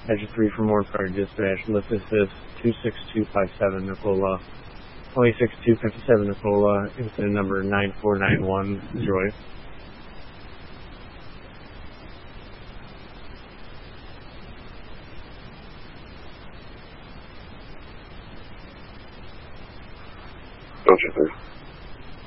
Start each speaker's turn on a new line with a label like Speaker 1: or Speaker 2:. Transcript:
Speaker 1: Edge 3 for more prior dispatch. Lift assist 26257 Nicola. 26257 Nicola, incident number 9491, 08.
Speaker 2: Roger, sir.